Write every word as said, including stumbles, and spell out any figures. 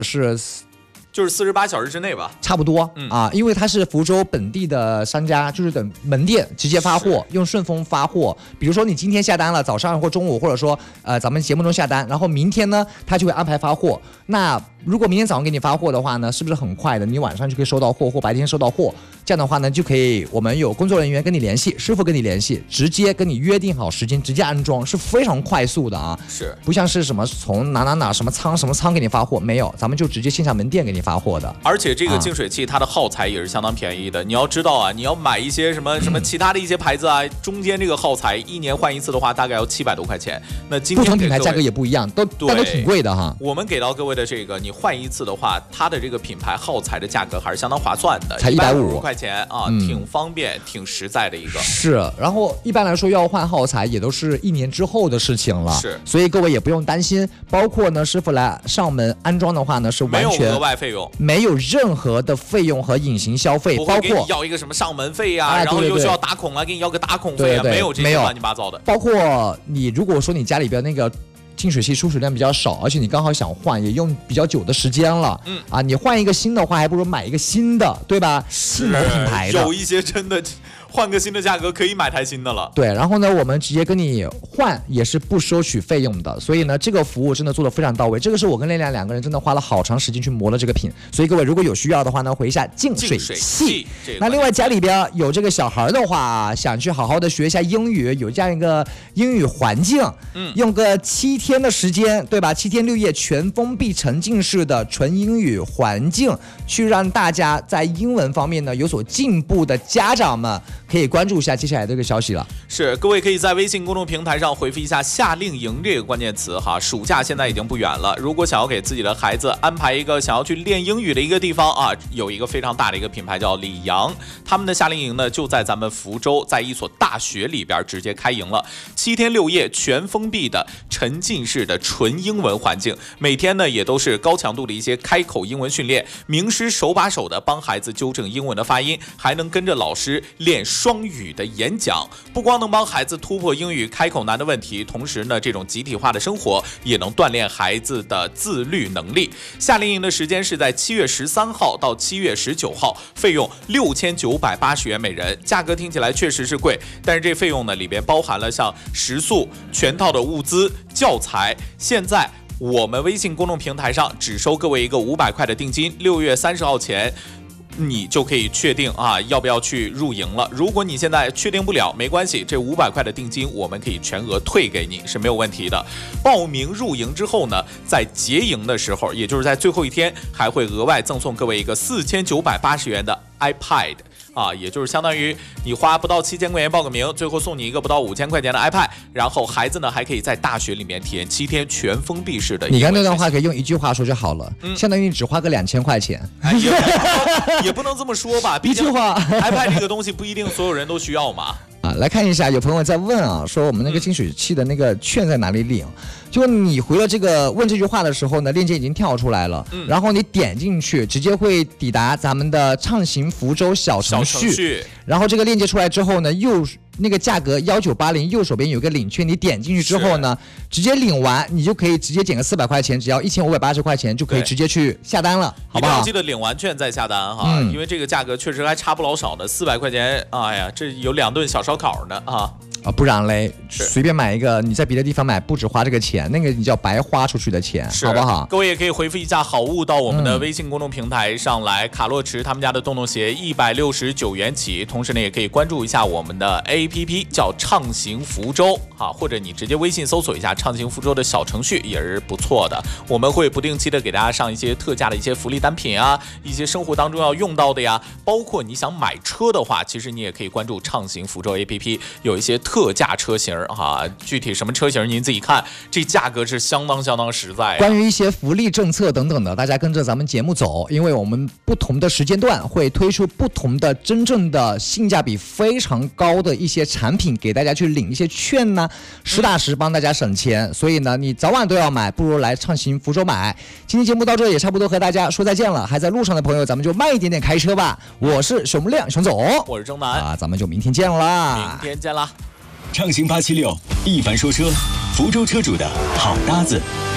是。 就是四十八小时之内吧， 差不多、 嗯、 啊，因为它是福州本地的商家，就是等门店直接发货，用顺丰发货。比如说你今天下单了，早上或中午，或者说呃咱们节目中下单，然后明天呢，他就会安排发货。那如果明天早上给你发货的话呢，是不是很快的？你晚上就可以收到货，或白天收到货。这样的话呢，就可以我们有工作人员跟你联系，师傅跟你联系，直接跟你约定好时间，直接安装，是非常快速的啊。 是， 不像是什么从哪哪哪什么仓什么仓给你发货，没有，咱们就直接线下门店给你发货的。 而且这个净水器它的耗材也是相当便宜的。啊、你要知道啊，你要买一些什么什么其他的一些牌子啊，中间这个耗材一年换一次的话，大概要七百多块钱。那今天不同品牌价格也不一样，都但都挺贵的哈。 我们给到各位的这个，你换一次的话，它的这个品牌耗材的价格还是相当划算的， 才一百五十块钱啊、嗯，挺方便、挺实在的一个。 是，然后一般来说要换耗材也都是一年之后的事情了， 是， 所以各位也不用担心。包括呢，师傅来上门安装的话呢，是完全没有额外费用， 没有任何的费用和隐形消费，包括要一个什么上门费呀、啊， 哎、 然后又需要打孔啊，给你要个打孔费啊， 对对对没有这些乱七八糟的。 包括你如果说你家里边那个净水器出水量比较少，而且你刚好想换，也用比较久的时间了，嗯啊，你换一个新的话，还不如买一个新的，对吧？ 是某品牌的， 有一些真的。换个新的价格可以买台新的了。 对，然后呢，我们直接跟你换也是不收取费用的，所以呢，这个服务真的做得非常到位。这个是我跟亮亮两个人真的花了好长时间去磨了这个品，所以各位如果有需要的话呢，回一下净水器。 器那另外家里边有这个小孩的话，想去好好的学一下英语，有这样一个英语环境，嗯，用个七天的时间，对吧？七天六夜全封闭沉浸式的纯英语环境，去让大家在英文方面呢有所进步的家长们。可以关注一下接下来这个消息了。 是，各位可以在微信公众平台上回复一下夏令营这个关键词哈。暑假现在已经不远了，如果想要给自己的孩子安排一个想要去练英语的一个地方啊，有一个非常大的一个品牌叫李阳，他们的夏令营呢就在咱们福州，在一所大学里边直接开营了，七天六夜全封闭的沉浸式的纯英文环境，每天呢也都是高强度的一些开口英文训练，名师手把手的帮孩子纠正英文的发音，还能跟着老师练双语的演讲，不光能帮孩子突破英语开口难的问题，同时呢，这种集体化的生活也能锻炼孩子的自律能力。夏令营的时间是在七月十三号到七月十九号，费用六千九百八十元每人，价格听起来确实是贵，但是这费用呢里边包含了像食宿、全套的物资、教材。现在我们微信公众平台上只收各位一个五百块的定金，六月三十号前。你就可以确定啊，要不要去入营了。如果你现在确定不了，没关系，这五百块的定金我们可以全额退给你，是没有问题的。报名入营之后呢，在结营的时候，也就是在最后一天，还会额外赠送各位一个四千九百八十元的 iPad。啊，也就是相当于你花不到七千块钱报个名，最后送你一个不到五千块钱的 iPad， 然后孩子呢还可以在大学里面体验七天全封闭式的。 你刚那段话可以用一句话说就好了，嗯、相当于你只花个两千块钱。 哎、也, 也不能这么说吧，毕竟一句话 iPad 这个东西不一定所有人都需要嘛。 啊，来看一下，有朋友在问啊，说我们那个净水器的那个券在哪里领？嗯、就你回了这个问这句话的时候呢，链接已经跳出来了，嗯、然后你点进去，直接会抵达咱们的畅行福州小程序， 小程序然后这个链接出来之后呢，右那个价格幺九八零，右手边有个领券，你点进去之后呢，直接领完，你就可以直接减个四百块钱，只要一千五百八十块钱就可以直接去下单了，好不好？ 一定要记得领完券再下单哈，嗯、因为这个价格确实还差不老少的，四百块钱，哎呀，这有两顿小烧烤呢啊。 啊，不然嘞，随便买一个，你在别的地方买不止花这个钱，那个你叫白花出去的钱，好不好？ 各位也可以回复一下好物到我们的微信公众平台上来，嗯、卡洛驰他们家的洞洞鞋一百六十九元起，同时呢也可以关注一下我们的 A P P 叫畅行福州啊，或者你直接微信搜索一下畅行福州的小程序也是不错的。我们会不定期的给大家上一些特价的一些福利单品啊，一些生活当中要用到的呀，包括你想买车的话，其实你也可以关注畅行福州 A P P， 有一些特价车型哈，具体什么车型您自己看，这价格是相当相当实在。 关于一些福利政策等等的，大家跟着咱们节目走，因为我们不同的时间段会推出不同的真正的性价比非常高的一些产品，给大家去领一些券呢，实打实帮大家省钱。嗯、所以呢，你早晚都要买，不如来畅行福州买。今天节目到这也差不多和大家说再见了，还在路上的朋友，咱们就慢一点点开车吧。我是熊亮熊总， 我是郑南啊，咱们就明天见啦， 明天见啦。 畅行八七六，一凡说车，福州车主的好搭子。